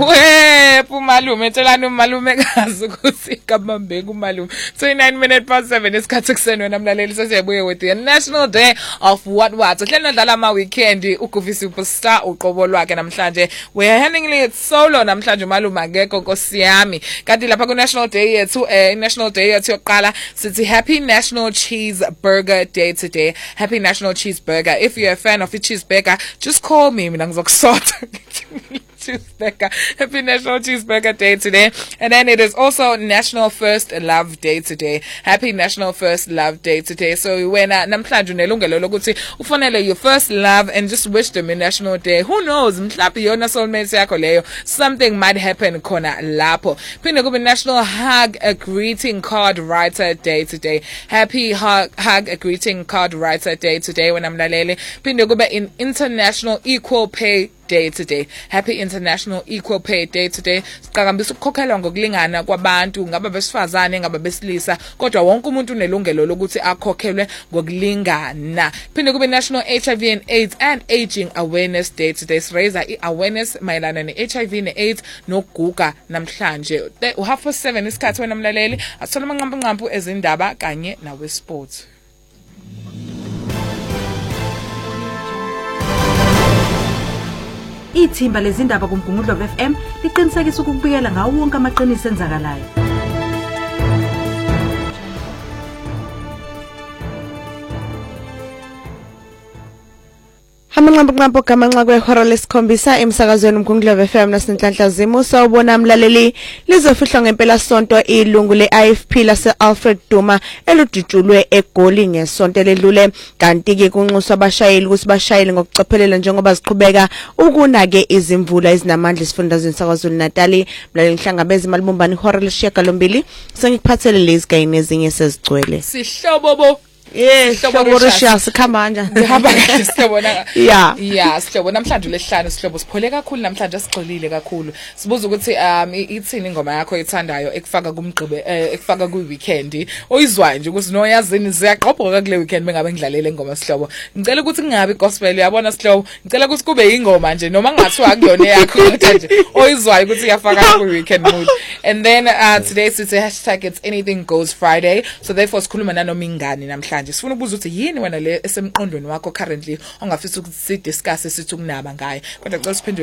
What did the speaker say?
Umalume tshelana umalumekazi ukuthi kabambeke umalume. 29:07 isikhathi ekseni wena mlaleli sesiyabuye with the National Day of What. Uhlelo dlala ama weekend uGuvi Superstar uqobo lwakhe namhlanje. We are handing it solo namhlanje umalume akekho nkosiyami. Kanti lapha ku National Day yethu National Day yethu yokuqala sithi Happy National Cheeseburger Day today. Happy National Cheeseburger. If you're a fan of a cheeseburger, just call me mina ngizokusota. Cheeseburger. Happy National Cheeseburger Day today. And then it is also National First Love Day today. Happy National First Love Day today. So when namhlanje unelungelo lokuthi ufonele your first love and just wish them a National Day. Who knows? Mhlawumbe yona soulmate yakho leyo. Something might happen khona lapho. Phinde kube National Hug a Greeting Card Writer Day today. Happy Hug a Greeting Card Writer Day today when amlalele. Phinde kube in International Equal Pay Day today. Happy International Equal Pay Day today. Siqhakambisa ukukhokhelwa ngokulingana kwabantu, ngaba besifazane ngaba besilisa, kodwa wonke umuntu unelungelo lokuthi akhokhelwe ngokulingana. Phinde kube National HIV and AIDS and Aging Awareness Day today. Siraise i-awareness mayelana ne-HIV ne-AIDS nokuguga namhlanje. U7:30 isikhathi wena mlaleli, asithola amanqampu ezindaba kanye nawe sports. Ithimba lezindaba kuMgungundlo FM liqinisekisa ukubikela ngawo wonke amaqiniso enzakalayo. Hamanqampu kamanxa kwehora lesikhombisa emsakazweni uMgungundlo FM nasenhlanhla zimo sawubona mlaleli lizofihlwa ngempela sonto ilungu leIFP lase Alfred Duma eludutshulwe eGoli ngesonto ledlule kanti ke kunxuswa abashayeli ukuthi bashayele ngokucophelela njengoba ziqhubeka ukunake izimvula ezinamandla isifundazweni saKwaZulu Natal. Mlaleli nhlangabeze malibumbani ihora lesishiyagalombili sengikuphathele lezi kanye nezinye sezigcwele Sihlobo Sihlobo Rishas khamanja ngihamba kahle sihlobo yeah sihlobo namhlanje lesihlanu sihlobo siphole kakhulu namhlanje sigxilile kakhulu sibuza ukuthi ithini ingoma yakho ethandayo ekufaka kumgqibe ekufaka ku weekend oyizwayo nje ukuthi noyazini ziyaqhophoka kule weekend bengabe ngidlalele ingoma sihlobo ngicela ukuthi kungabi gospel uyabona sihlobo ngicela ukuthi kube ingoma nje noma ngathiwa akuyona yakho kodwa nje oyizwayo ukuthi iyafaka ku weekend mood. And then today it's #it's anything goes Friday, so therefore sikhuluma nanoma ingane namhlanje sifuna ukubuza ukuthi yini wena le esemqondweni wakho currently ongafisa ukuthi sidiscuss sithi ukunaba ngayo kodwa cela